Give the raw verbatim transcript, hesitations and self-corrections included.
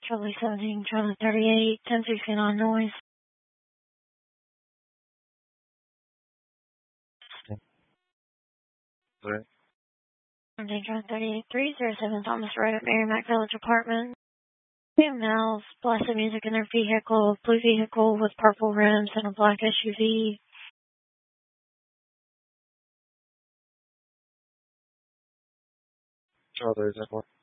Charlie seventeen, Charlie thirty-eight, ten sixty-nine noise. Right. seventeen, Charlie thirty-eight, three oh seven Thomas Road, Merrimack Village Apartment. Two males, blasted music in their vehicle, blue vehicle with purple rims and a black S U V. Charlie, is that what?